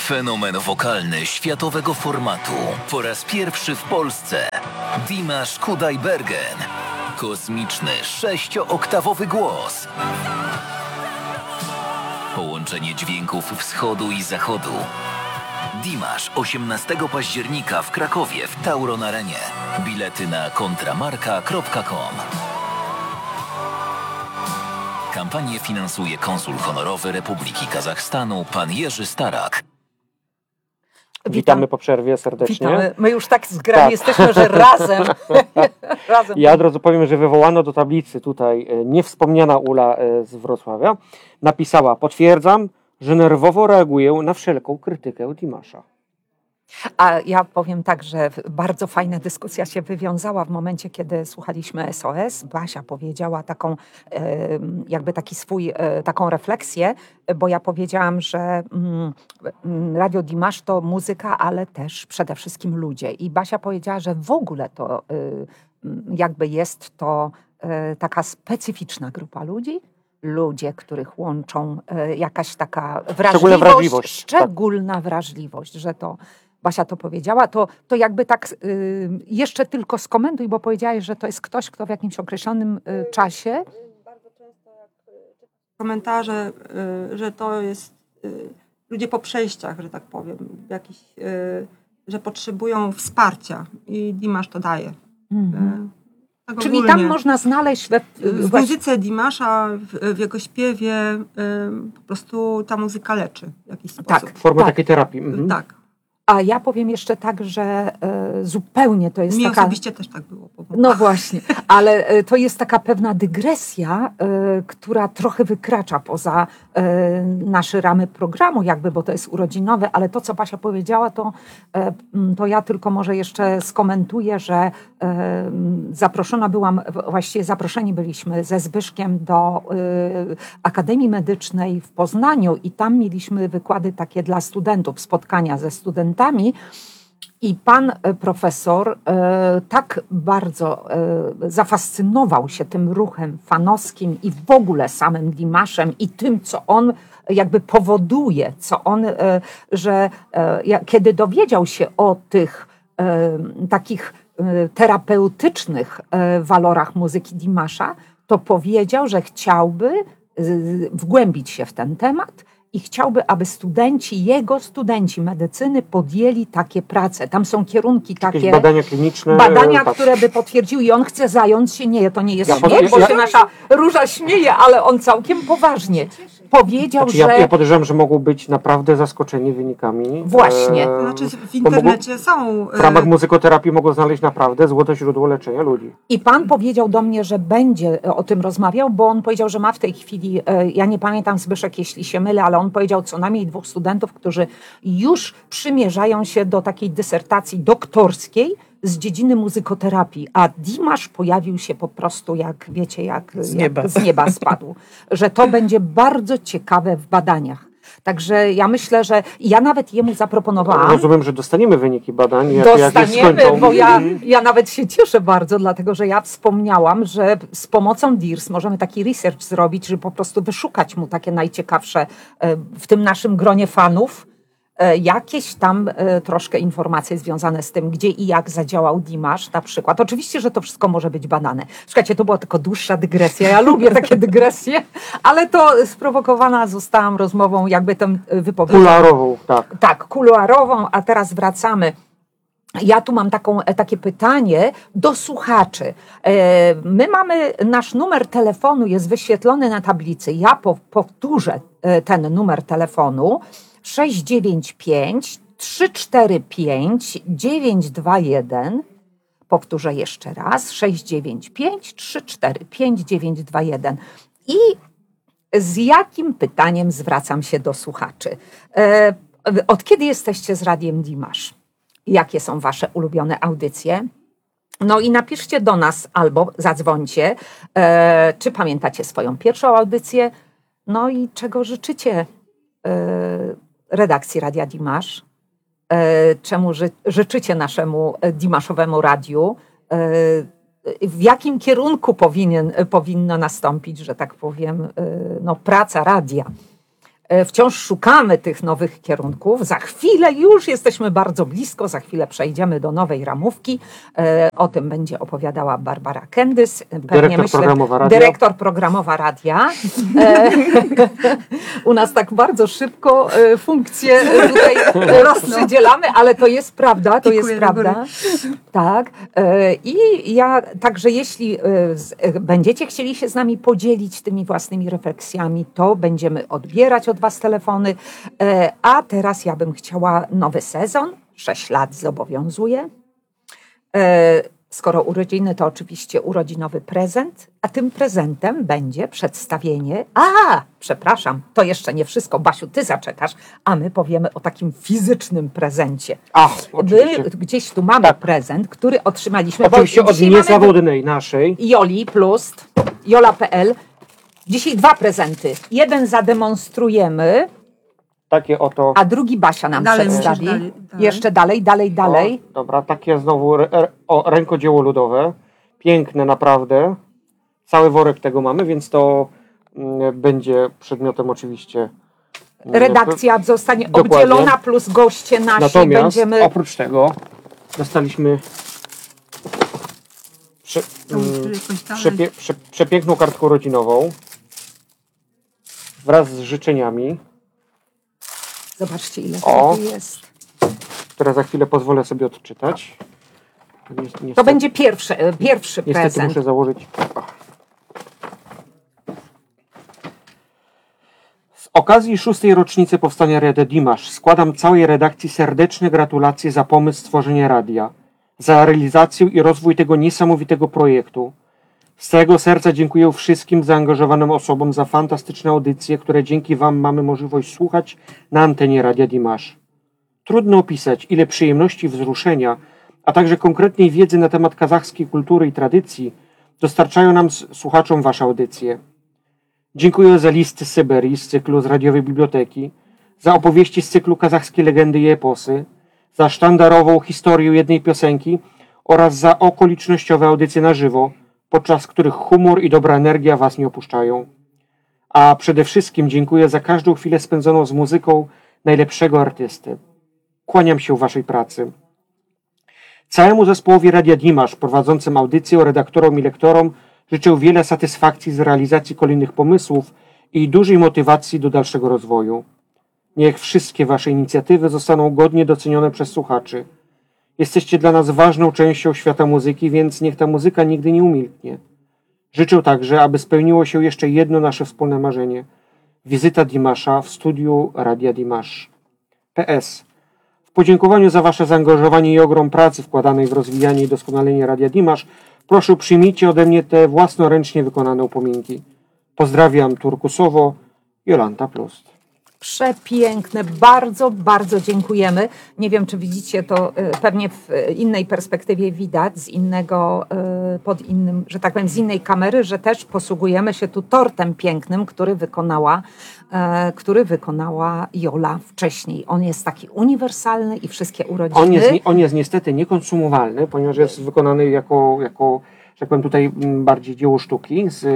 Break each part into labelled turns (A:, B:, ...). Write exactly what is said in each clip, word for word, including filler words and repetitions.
A: Fenomen wokalny światowego formatu. Po raz pierwszy w Polsce. Dimash Kudaibergen. Kosmiczny, sześciooktawowy głos. Połączenie dźwięków wschodu i zachodu. Dimash osiemnastego października w Krakowie w Tauron Arenie. Bilety na kontramarka kropka com. Kampanię finansuje konsul honorowy Republiki Kazachstanu, pan Jerzy Starak.
B: Witamy po przerwie serdecznie.
C: Witamy. My już tak zgrani
B: tak.
C: jesteśmy, że razem. razem.
B: Ja od razu powiem, że wywołano do tablicy tutaj niewspomniana Ula z Wrocławia. Napisała: potwierdzam, że nerwowo reaguję na wszelką krytykę Dimasza.
C: A ja powiem tak, że bardzo fajna dyskusja się wywiązała w momencie, kiedy słuchaliśmy S O S. Basia powiedziała taką, jakby taki swój, taką refleksję, bo ja powiedziałam, że Radio Dimash to muzyka, ale też przede wszystkim ludzie. I Basia powiedziała, że w ogóle to jakby jest to taka specyficzna grupa ludzi. Ludzie, których łączą jakaś taka wrażliwość,
B: wrażliwość
C: szczególna tak. wrażliwość, że to Basia to powiedziała, to, to jakby tak y, jeszcze tylko skomentuj, bo powiedziałaś, że to jest ktoś, kto w jakimś określonym y, czasie...
D: Bardzo często jak komentarze, y, że to jest y, ludzie po przejściach, że tak powiem, jakiś, y, że potrzebują wsparcia i Dimash to daje.
C: Mm-hmm.
D: Tak
C: Czyli
D: ogólnie.
C: tam można znaleźć... We,
D: w muzyce Dimasha, w, w jego śpiewie y, po prostu ta muzyka leczy w jakiś sposób.
C: Tak,
B: Formę
C: tak.
B: takiej terapii. Mhm.
D: Tak.
C: A ja powiem jeszcze tak, że y, zupełnie to jest
D: Mi
C: taka...
D: osobiście też tak było.
C: No właśnie, ale y, to jest taka pewna dygresja, y, która trochę wykracza poza y, nasze ramy programu jakby, bo to jest urodzinowe, ale to, co Basia powiedziała, to, y, to ja tylko może jeszcze skomentuję, że y, zaproszona byłam, właściwie zaproszeni byliśmy ze Zbyszkiem do y, Akademii Medycznej w Poznaniu i tam mieliśmy wykłady takie dla studentów, spotkania ze studentami. I pan profesor e, tak bardzo e, zafascynował się tym ruchem fanowskim i w ogóle samym Dimaszem i tym, co on jakby powoduje, co on, e, że e, kiedy dowiedział się o tych e, takich e, terapeutycznych e, walorach muzyki Dimasza, to powiedział, że chciałby e, wgłębić się w ten temat i chciałby, aby studenci, jego studenci medycyny podjęli takie prace. Tam są kierunki takie...
B: Jakieś badania kliniczne.
C: Badania,
B: tak.
C: które by potwierdziły i on chce zająć się, nie, to nie jest
B: Ja
C: śmiech,
B: pod-
C: bo
B: ja-
C: się nasza Róża śmieje, ale on całkiem poważnie powiedział,
B: Znaczy,
C: że...
B: ja, ja podejrzewam, że mogą być naprawdę zaskoczeni wynikami.
C: Właśnie.
D: To znaczy w internecie są...
B: W ramach muzykoterapii mogą znaleźć naprawdę złote źródło leczenia ludzi.
C: I pan powiedział do mnie, że będzie o tym rozmawiał, bo on powiedział, że ma w tej chwili, ja nie pamiętam Zbyszek, jeśli się mylę, ale on powiedział co najmniej dwóch studentów, którzy już przymierzają się do takiej dysertacji doktorskiej z dziedziny muzykoterapii, a Dimash pojawił się po prostu jak, wiecie, jak z nieba, jak z nieba spadł. Że to będzie bardzo ciekawe w badaniach. Także ja myślę, że ja nawet jemu zaproponowałam...
B: Rozumiem, że dostaniemy wyniki badań. Jak,
C: Dostaniemy,
B: jak
C: bo ja, ja nawet się cieszę bardzo, dlatego że ja wspomniałam, że z pomocą D I R S możemy taki research zrobić, żeby po prostu wyszukać mu takie najciekawsze w tym naszym gronie fanów, jakieś tam troszkę informacje związane z tym, gdzie i jak zadziałał Dimash na przykład. Oczywiście, że to wszystko może być badane. Słuchajcie, to była tylko dłuższa dygresja. Ja lubię takie dygresje, ale to sprowokowana zostałam rozmową jakby tę wypowiedzią.
B: Kuluarową, tak.
C: Tak, kuluarową, a teraz wracamy. Ja tu mam taką, takie pytanie do słuchaczy. My mamy, nasz numer telefonu jest wyświetlony na tablicy. Ja powtórzę ten numer telefonu. sześć dziewięć pięć trzy cztery pięć dziewięć dwa jeden. Powtórzę jeszcze raz. sześć dziewięć pięć trzy cztery pięć dziewięć dwa jeden. I z jakim pytaniem zwracam się do słuchaczy? Od kiedy jesteście z Radiem Dimash? Jakie są wasze ulubione audycje? No i napiszcie do nas albo zadzwońcie, czy pamiętacie swoją pierwszą audycję, no i czego życzycie redakcji Radia Dimash, czemu ży, życzycie naszemu Dimashowemu radiu, w jakim kierunku powinien, powinno nastąpić, że tak powiem, no, praca radia. Wciąż szukamy tych nowych kierunków. Za chwilę już jesteśmy bardzo blisko, za chwilę przejdziemy do nowej ramówki. O tym będzie opowiadała Barbara Kendys. Pewnie
B: dyrektor,
C: myślę,
B: programowa radia.
C: dyrektor programowa radia. U nas tak bardzo szybko funkcje tutaj rozprzydzielamy, ale to jest prawda, to jest prawda. Tak. I ja także jeśli będziecie chcieli się z nami podzielić tymi własnymi refleksjami, to będziemy odbierać od was telefony. A teraz ja bym chciała nowy sezon. Sześć lat zobowiązuje. Skoro urodziny, to oczywiście urodzinowy prezent, a tym prezentem będzie przedstawienie... A, przepraszam, to jeszcze nie wszystko. Basiu, ty zaczekasz, a my powiemy o takim fizycznym prezencie.
B: A, oczywiście.
C: My gdzieś tu mamy tak. prezent, który otrzymaliśmy.
B: Oczywiście od niezawodnej
C: mamy...
B: naszej.
C: Joli plus, jola kropka pe el. Dzisiaj dwa prezenty. Jeden zademonstrujemy,
B: takie oto.
C: a drugi Basia nam
D: dalej
C: przedstawi.
D: dalej, dalej.
C: Jeszcze dalej, dalej, dalej.
B: O, dobra, takie znowu re, o, rękodzieło ludowe. Piękne naprawdę. Cały worek tego mamy, więc to mm, będzie przedmiotem oczywiście. Mm,
C: Redakcja zostanie
B: dokładnie.
C: obdzielona plus goście nasi.
B: Natomiast
C: Będziemy...
B: oprócz tego dostaliśmy prze, mm, przepie, prze, przepiękną kartkę rodzinową wraz z życzeniami.
C: Zobaczcie, ile
B: O.
C: tego jest.
B: Które za chwilę pozwolę sobie odczytać. Niestety,
C: To będzie pierwszy, pierwszy
B: niestety
C: prezent.
B: muszę założyć. Z okazji szóstej rocznicy powstania Radia Dimash składam całej redakcji serdeczne gratulacje za pomysł stworzenia radia, za realizację i rozwój tego niesamowitego projektu. Z całego serca dziękuję wszystkim zaangażowanym osobom za fantastyczne audycje, które dzięki wam mamy możliwość słuchać na antenie Radia Dimash. Trudno opisać, ile przyjemności, wzruszenia, a także konkretnej wiedzy na temat kazachskiej kultury i tradycji dostarczają nam słuchaczom wasze audycje. Dziękuję za listy z Syberii z cyklu z radiowej biblioteki, za opowieści z cyklu kazachskie legendy i eposy, za sztandarową historię jednej piosenki oraz za okolicznościowe audycje na żywo, podczas których humor i dobra energia was nie opuszczają. A przede wszystkim dziękuję za każdą chwilę spędzoną z muzyką najlepszego artysty. Kłaniam się waszej pracy. Całemu zespołowi Radia Dimash, prowadzącym audycję, redaktorom i lektorom życzę wiele satysfakcji z realizacji kolejnych pomysłów i dużej motywacji do dalszego rozwoju. Niech wszystkie wasze inicjatywy zostaną godnie docenione przez słuchaczy. Jesteście dla nas ważną częścią świata muzyki, więc niech ta muzyka nigdy nie umilknie. Życzę także, aby spełniło się jeszcze jedno nasze wspólne marzenie. Wizyta Dimasza w studiu Radia Dimash. P S. W podziękowaniu za wasze zaangażowanie i ogrom pracy wkładanej w rozwijanie i doskonalenie Radia Dimash, proszę przyjmijcie ode mnie te własnoręcznie wykonane upominki. Pozdrawiam turkusowo, Jolanta Plust.
C: Przepiękne, bardzo, bardzo dziękujemy. Nie wiem, czy widzicie to, pewnie w innej perspektywie widać, z innego, pod innym, że tak powiem, z innej kamery, że też posługujemy się tu tortem pięknym, który wykonała, który wykonała Jola wcześniej. On jest taki uniwersalny i wszystkie urodziny.
B: On jest, on jest niestety niekonsumowalny, ponieważ jest wykonany jako, jako że tak powiem, tutaj bardziej dzieło sztuki z,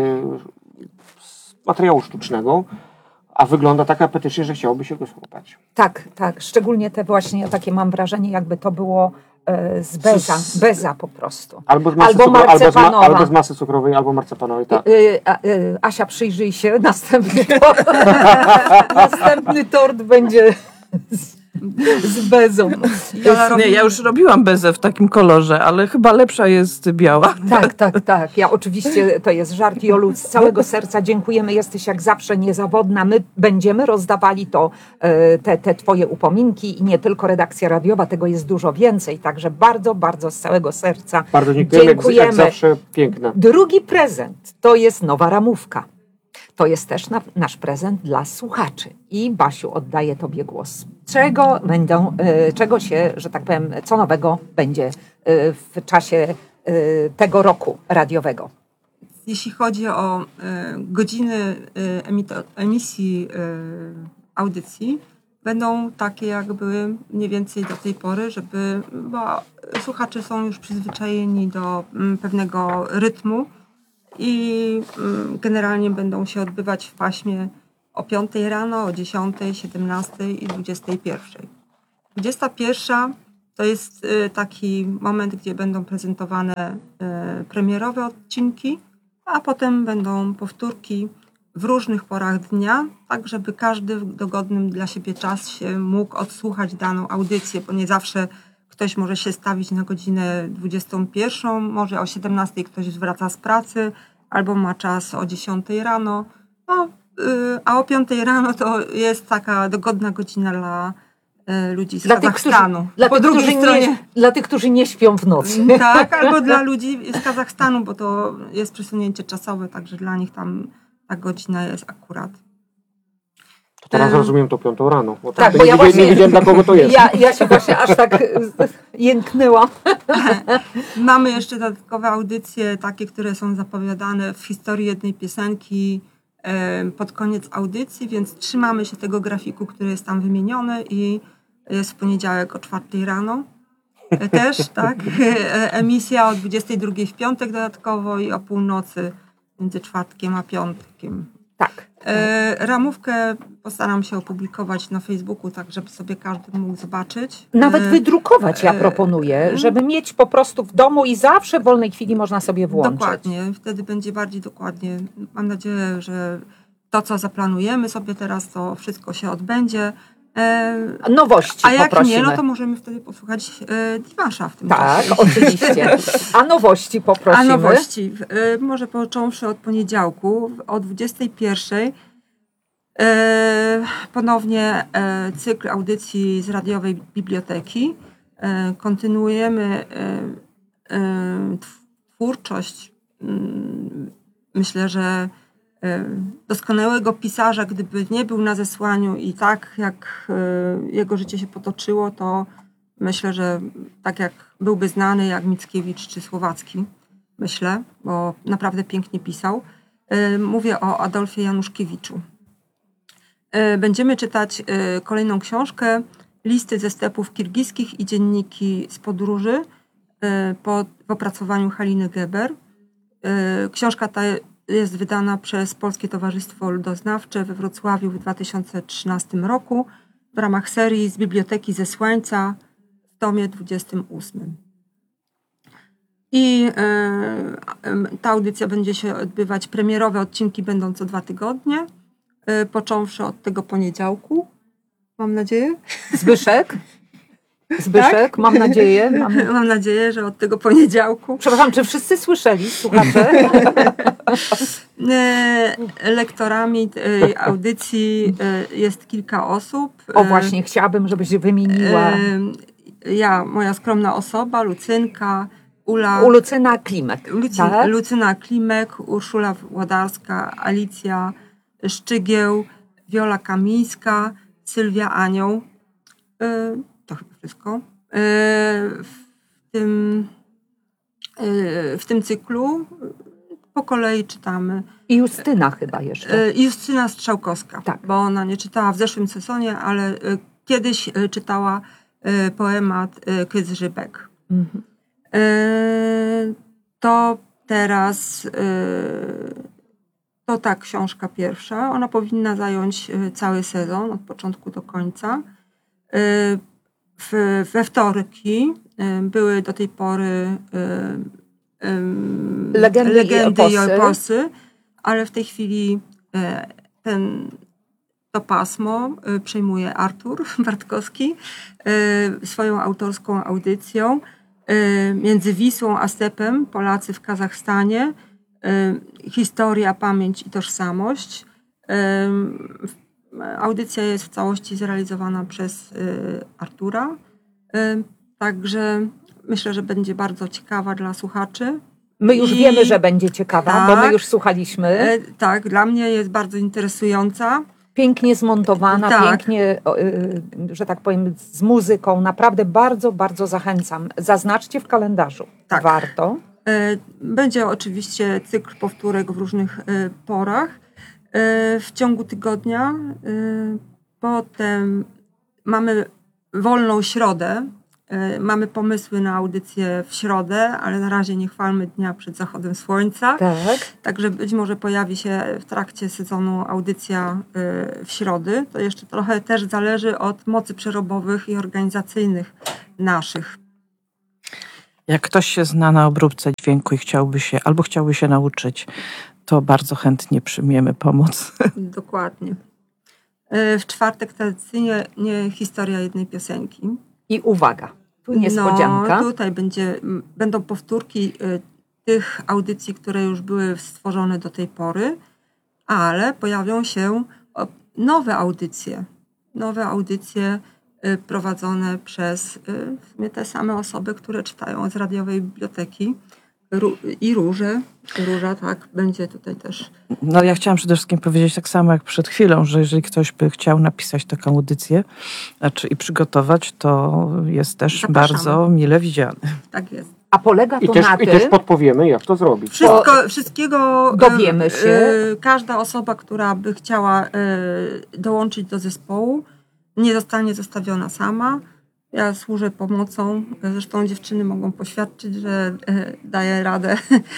B: z materiału sztucznego. A wygląda tak apetycznie, że chciałoby się go słuchać.
C: Tak, tak. Szczególnie te właśnie, takie mam wrażenie, jakby to było e, z beza, z, beza po prostu.
B: Albo z masy,
C: albo
B: cukro, albo z, ma, albo z masy cukrowej, albo marcepanowej, tak.
C: Y, y, y, Asia, przyjrzyj się, następny tort, następny tort będzie z, z bezą.
E: Ja, nie, ja już robiłam bezę w takim kolorze, ale chyba lepsza jest biała.
C: Tak, tak, tak. Ja oczywiście, to jest żart, Jolu, z całego serca dziękujemy. Jesteś jak zawsze niezawodna. My będziemy rozdawali to, te, te twoje upominki i nie tylko redakcja radiowa, tego jest dużo więcej. Także bardzo, bardzo z całego serca
B: bardzo dziękujemy.
C: dziękujemy.
B: Jak, jak zawsze piękna.
C: Drugi prezent to jest nowa ramówka. To jest też na, nasz prezent dla słuchaczy. I Basiu, oddaję tobie głos. Czego będą, y, czego się, że tak powiem, co nowego będzie y, w czasie y, tego roku radiowego?
D: Jeśli chodzi o y, godziny y, emito, emisji y, audycji, będą takie, jak były mniej więcej do tej pory, żeby, bo słuchacze są już przyzwyczajeni do y, pewnego rytmu i y, generalnie będą się odbywać w paśmie o piątej rano, o dziesiątej, siedemnastej i dwudziestej pierwszej. dwudziesta pierwsza to jest taki moment, gdzie będą prezentowane premierowe odcinki, a potem będą powtórki w różnych porach dnia, tak żeby każdy w dogodnym dla siebie czasie mógł odsłuchać daną audycję, bo nie zawsze ktoś może się stawić na godzinę dwudziestą pierwszą, może o siedemnastej ktoś wraca z pracy, albo ma czas o dziesiątej rano, no, yy, a o piątej rano to jest taka dogodna godzina dla yy, ludzi z
C: dla
D: Kazachstanu.
C: Tych, którzy,
D: po
C: dla,
D: drugiej
C: tych,
D: stronie,
C: nie, dla tych, którzy nie śpią w nocy.
D: Tak, albo dla ludzi z Kazachstanu, bo to jest przesunięcie czasowe, także dla nich tam ta godzina jest akurat.
B: To teraz rozumiem to piątą rano. Bo
C: tak,
B: tak
C: bo
B: nie,
C: ja
B: wiedziałem,
C: właśnie,
B: nie wiedziałem, dla kogo to jest.
C: Ja, ja się właśnie aż tak jęknęłam.
D: Mamy jeszcze dodatkowe audycje, takie, które są zapowiadane w historii jednej piosenki pod koniec audycji, więc trzymamy się tego grafiku, który jest tam wymieniony i jest w poniedziałek o czwartej rano. Też, tak? Emisja o dwudziestej drugiej w piątek dodatkowo i o północy między czwartkiem a piątkiem.
C: Tak.
D: E, ramówkę postaram się opublikować na Facebooku, tak żeby sobie każdy mógł zobaczyć.
C: Nawet
D: e,
C: wydrukować ja
D: e,
C: proponuję, żeby mieć po prostu w domu i zawsze w wolnej chwili można sobie włączyć.
D: Dokładnie, wtedy będzie bardziej dokładnie. Mam nadzieję, że to, co zaplanujemy sobie teraz, to wszystko się odbędzie. E,
C: Nowości
D: A jak
C: poprosimy.
D: nie, no to możemy wtedy posłuchać e, Dimasza w tym
C: Tak,
D: czasie.
C: oczywiście. A nowości poprosimy.
D: A nowości, e, może począwszy od poniedziałku, o dwudziestej pierwszej e, ponownie e, cykl audycji z radiowej biblioteki. E, kontynuujemy e, e, twórczość, m, myślę, że doskonałego pisarza, gdyby nie był na zesłaniu i tak jak jego życie się potoczyło, to myślę, że tak jak byłby znany jak Mickiewicz czy Słowacki, myślę, bo naprawdę pięknie pisał. Mówię o Adolfie Januszkiewiczu. Będziemy czytać kolejną książkę, Listy ze stepów kirgiskich i dzienniki z podróży po opracowaniu Haliny Geber. Książka ta jest wydana przez Polskie Towarzystwo Ludoznawcze we Wrocławiu w dwa tysiące trzynastym roku w ramach serii z Biblioteki Zesłańca w tomie dwudziestym ósmym. I y, ta audycja będzie się odbywać, premierowe odcinki będą co dwa tygodnie, y, począwszy od tego poniedziałku, mam nadzieję.
C: Zbyszek? Zbyszek, tak? mam nadzieję. Mam...
D: mam nadzieję, że od tego poniedziałku.
C: Przepraszam, czy wszyscy słyszeli, słuchacze?
D: Lektorami tej audycji jest kilka osób.
C: O właśnie, chciałabym, żebyś wymieniła.
D: Ja, moja skromna osoba, Lucynka, Ula.
C: U Lucyna Klimek.
D: Lucy,
C: tak?
D: Lucyna Klimek, Urszula Włodarska, Alicja Szczygieł, Wiola Kamińska, Sylwia Anioł. To chyba wszystko. W tym, w tym cyklu po kolei czytamy.
C: I Justyna chyba jeszcze.
D: Justyna Strzałkowska,
C: tak.
D: Bo ona nie czytała w zeszłym sezonie, ale kiedyś czytała poemat Kyzrzybek. Mhm. To teraz to ta książka pierwsza. Ona powinna zająć cały sezon od początku do końca. W, we wtorki były do tej pory
C: legendy,
D: legendy
C: i,
D: i eposy, ale w tej chwili ten, to pasmo przejmuje Artur Bartkowski swoją autorską audycją Między Wisłą a Stepem, Polacy w Kazachstanie, historia, pamięć i tożsamość. Audycja jest w całości zrealizowana przez Artura, także myślę, że będzie bardzo ciekawa dla słuchaczy.
C: My już I... wiemy, że będzie ciekawa, tak, bo my już słuchaliśmy.
D: Tak, dla mnie jest bardzo interesująca.
C: Pięknie zmontowana, tak. pięknie, że tak powiem, z muzyką. Naprawdę bardzo, bardzo zachęcam. Zaznaczcie w kalendarzu.
D: Tak.
C: Warto.
D: Będzie oczywiście cykl powtórek w różnych porach. W ciągu tygodnia. Potem mamy wolną środę, y, mamy pomysły na audycję w środę, ale na razie nie chwalmy dnia przed zachodem słońca.
C: Tak.
D: Także być może pojawi się w trakcie sezonu audycja y, w środy. To jeszcze trochę też zależy od mocy przerobowych i organizacyjnych naszych.
E: Jak ktoś się zna na obróbce dźwięku i chciałby się, albo chciałby się nauczyć, to bardzo chętnie przyjmiemy pomoc.
D: Dokładnie. Y, w czwartek tradycyjnie nie historia jednej piosenki.
C: I uwaga, tu niespodzianka.
D: No, tutaj będzie, będą powtórki y, tych audycji, które już były stworzone do tej pory, ale pojawią się o, nowe audycje. Nowe audycje y, prowadzone przez y, w sumie te same osoby, które czytają z radiowej biblioteki. Ró- I Róże. Róża, tak, będzie tutaj też.
E: No ja chciałam przede wszystkim powiedzieć tak samo jak przed chwilą, że jeżeli ktoś by chciał napisać taką audycję znaczy i przygotować, to jest też
D: Zapraszamy.
E: bardzo mile widziany.
D: Tak jest.
C: A polega
B: I
C: to
B: też,
C: na
B: I też
C: tym,
B: podpowiemy, jak to zrobić.
D: Wszystko, wszystkiego
C: dowiemy
D: y,
C: się.
D: y, każda osoba, która by chciała y, dołączyć do zespołu, nie zostanie zostawiona sama. Ja służę pomocą. Zresztą dziewczyny mogą poświadczyć, że y, daję radę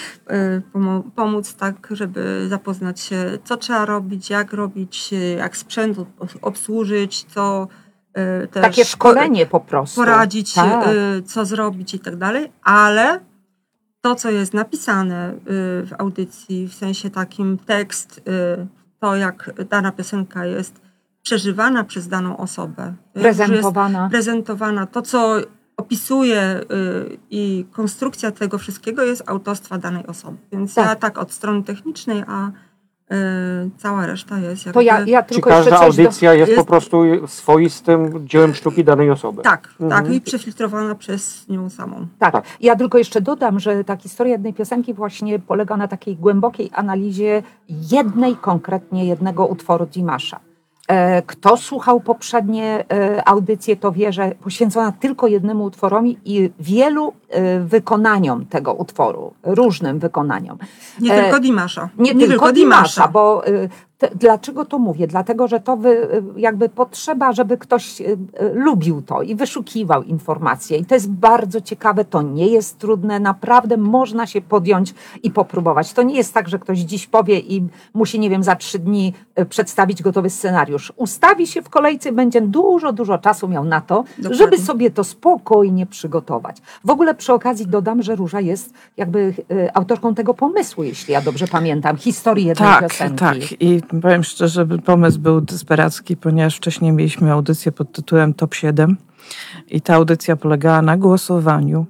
D: y, pomo- pomóc tak, żeby zapoznać się, co trzeba robić, jak robić, y, jak sprzęt ob- obsłużyć, co y, też
C: takie szkolenie po prostu.
D: poradzić,
C: Tak.
D: y, co zrobić i tak dalej, ale to, co jest napisane y, w audycji, w sensie takim tekst, y, to jak dana piosenka jest przeżywana przez daną osobę,
C: Prezentowana.
D: Jest prezentowana, to, co opisuje y, i konstrukcja tego wszystkiego jest autorstwa danej osoby. Więc
C: Tak.
D: ja tak od strony technicznej, a y, cała reszta jest jakby...
C: To ja, ja
B: Czy
C: tylko jeszcze
B: każda
C: coś do...
B: audycja jest,
D: jest-
B: po prostu swoistym dziełem sztuki danej osoby?
D: Tak,
B: Mhm.
D: tak i przefiltrowana przez nią samą.
C: Tak,
B: Tak.
C: ja tylko jeszcze dodam, że ta historia jednej piosenki właśnie polega na takiej głębokiej analizie jednej, konkretnie jednego utworu Dimasza. E, Kto słuchał poprzednie e, audycje, to wie, że poświęcona tylko jednemu utworowi i wielu e, wykonaniom tego utworu, różnym wykonaniom.
D: Nie
C: E,
D: tylko Dimasza.
C: Nie, tylko Dimasza, bo y, te, dlaczego to mówię? Dlatego, że to wy, y, jakby potrzeba, żeby ktoś y, y, lubił to i wyszukiwał informacje. I to jest bardzo ciekawe, to nie jest trudne, naprawdę można się podjąć i popróbować. To nie jest tak, że ktoś dziś powie i musi, nie wiem, za trzy dni y, przedstawić gotowy scenariusz. Ustawi się w kolejce, będzie dużo, dużo czasu miał na to,
D: Dokładnie.
C: żeby sobie to spokojnie przygotować. W ogóle przy okazji dodam, że Róża jest jakby y, autorką tego pomysłu, jeśli ja dobrze pamiętam, historii jednej
E: Tak,
C: piosenki.
E: tak. I powiem szczerze, pomysł był desperacki, ponieważ wcześniej mieliśmy audycję pod tytułem Top siedem i ta audycja polegała na głosowaniu.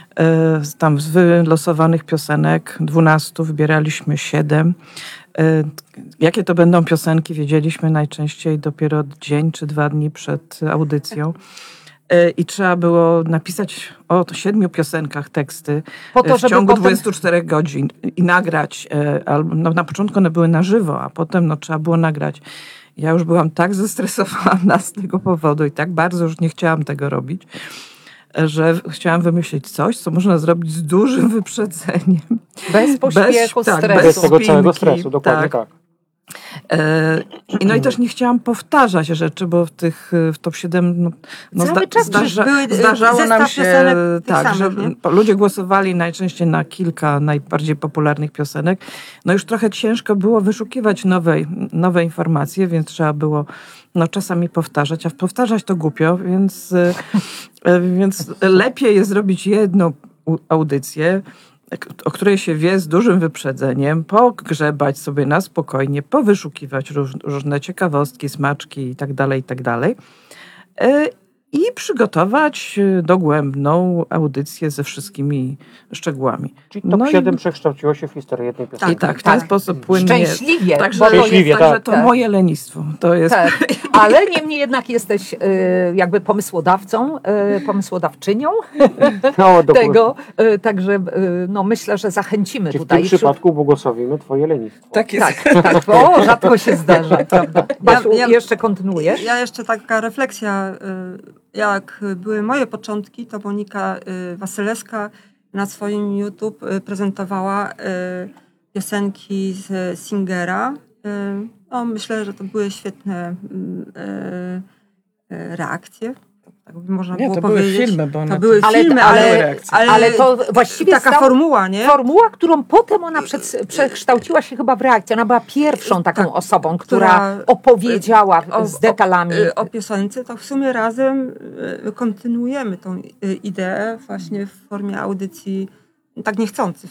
E: E, Tam z wylosowanych piosenek dwunastu wybieraliśmy siedem. E, Jakie to będą piosenki, wiedzieliśmy najczęściej dopiero dzień czy dwa dni przed audycją. E, I trzeba było napisać o siedmiu piosenkach teksty
C: Po to,
E: w
C: żeby
E: ciągu
C: potem-
E: dwudziestu czterech godzin i nagrać. e, Albo, no, na początku one były na żywo, a potem no, trzeba było nagrać. Ja już byłam tak zestresowana z tego powodu i tak bardzo już nie chciałam tego robić, że chciałam wymyślić coś, co można zrobić z dużym wyprzedzeniem.
C: Bez pośpiechu,
E: tak,
C: stresu.
B: Bez tego
E: spinki,
B: całego stresu, dokładnie tak.
E: E, i no i też nie chciałam powtarzać rzeczy, bo w tych w top siedem no, no
C: Cały czas
E: zdarza,
D: były, e,
E: zdarzało nam
D: zestaw
E: się
D: piosenek tych
E: tak, że
D: samych,
E: ludzie głosowali najczęściej na kilka najbardziej popularnych piosenek. No już trochę ciężko było wyszukiwać nowej, nowe informacje, więc trzeba było no, czasami powtarzać, a powtarzać to głupio, więc, e, więc lepiej jest zrobić jedną u- audycję, o której się wie z dużym wyprzedzeniem, pogrzebać sobie na spokojnie, powyszukiwać róż, różne ciekawostki, smaczki i tak dalej, i tak dalej. E, I przygotować dogłębną audycję ze wszystkimi szczegółami.
B: Czyli top
E: No i-
B: siedem przekształciło się w historię jednej
E: I
B: piosenki.
E: tak, w ten
C: tak.
E: sposób płynnie.
C: Szczęśliwie.
E: Także,
C: bo to jest-
B: Szczęśliwie,
E: także
B: tak.
E: to
C: tak.
E: moje lenistwo. To jest
C: Tak, ale niemniej jednak jesteś y, jakby pomysłodawcą, y, pomysłodawczynią
B: No, dokładnie.
C: tego, y, także y, no, myślę, że zachęcimy
B: Czy w
C: tutaj.
B: tym przypadku błogosławimy twoje lenistwo?
E: tak jest.
C: Tak, tak, o, rzadko się zdarza, prawda? Basiu,
D: ja-
C: jeszcze kontynuujesz?
D: Ja jeszcze taka refleksja, y, jak były moje początki, to Monika y, Wasylewska na swoim YouTube y, prezentowała y, piosenki z Singera. Y, No, myślę, że to były świetne y, y, reakcje. Tak by można
E: Nie,
D: było
E: to były
D: powiedzieć.
E: filmy, bo one
D: to były
C: Ale-
D: filmy,
C: ale-
D: ale, ale,
C: ale to właściwie
D: taka
C: stał-
D: formuła, nie?
C: Formuła, którą potem ona przed, przekształciła się chyba w reakcję. Ona była pierwszą taką
D: Tak,
C: osobą, która,
D: która
C: opowiedziała
D: o,
C: z detalami.
D: O, o piosence, to w sumie razem y, kontynuujemy tą y, ideę właśnie w formie audycji, tak niechcący,